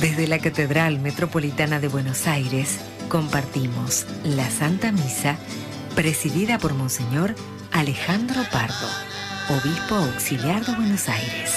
Desde la Catedral Metropolitana de Buenos Aires, compartimos la Santa Misa, presidida por Monseñor Alejandro Pardo, Obispo Auxiliar de Buenos Aires.